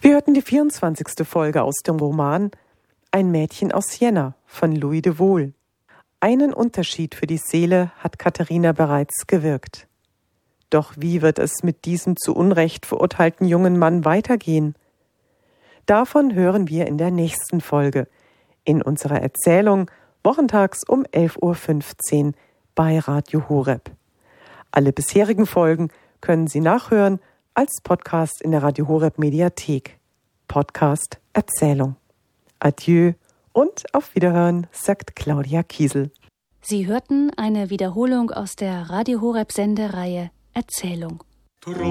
Wir hörten die 24. Folge aus dem Roman Ein Mädchen aus Jena von Louis de Wohl. Einen Unterschied für die Seele hat Katharina bereits gewirkt. Doch wie wird es mit diesem zu Unrecht verurteilten jungen Mann weitergehen? Davon hören wir in der nächsten Folge, in unserer Erzählung wochentags um 11.15 Uhr bei Radio Horeb. Alle bisherigen Folgen können Sie nachhören als Podcast in der Radio Horeb Mediathek. Podcast Erzählung. Adieu und auf Wiederhören, sagt Claudia Kiesel. Sie hörten eine Wiederholung aus der Radio Horeb Sendereihe Erzählung.